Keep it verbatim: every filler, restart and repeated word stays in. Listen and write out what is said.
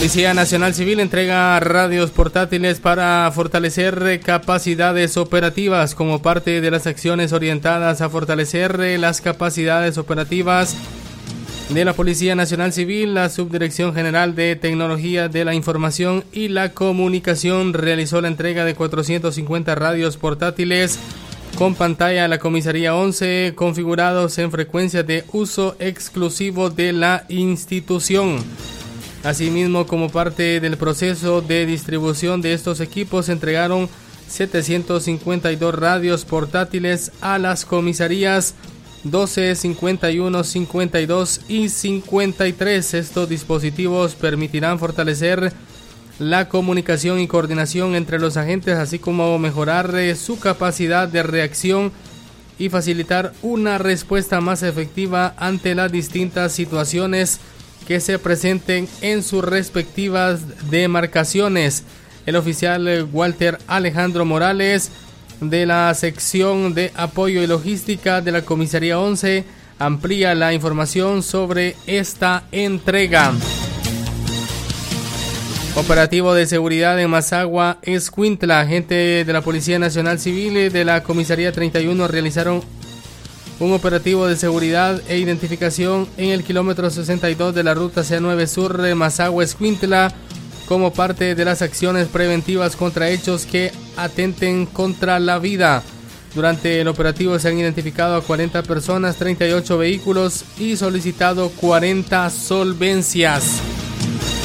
Policía Nacional Civil entrega radios portátiles para fortalecer capacidades operativas como parte de las acciones orientadas a fortalecer las capacidades operativas de la Policía Nacional Civil. La Subdirección General de Tecnología de la Información y la Comunicación realizó la entrega de cuatrocientos cincuenta radios portátiles con pantalla a la Comisaría once, configurados en frecuencia de uso exclusivo de la institución. Asimismo, como parte del proceso de distribución de estos equipos, se entregaron setecientos cincuenta y dos radios portátiles a las comisarías doce, cincuenta y uno, cincuenta y dos y cincuenta y tres. Estos dispositivos permitirán fortalecer la comunicación y coordinación entre los agentes, así como mejorar eh, su capacidad de reacción y facilitar una respuesta más efectiva ante las distintas situaciones que se presenten en sus respectivas demarcaciones. El oficial eh, Walter Alejandro Morales, de la sección de apoyo y logística de la Comisaría once, amplía la información sobre esta entrega. Operativo de seguridad en Mazagua, Escuintla. Agentes de la Policía Nacional Civil de la Comisaría treinta y uno realizaron un operativo de seguridad e identificación en el kilómetro sesenta y dos de la ruta C nueve Sur de Mazagua, Escuintla, como parte de las acciones preventivas contra hechos que atenten contra la vida. Durante el operativo se han identificado a cuarenta personas, treinta y ocho vehículos y solicitado cuarenta solvencias.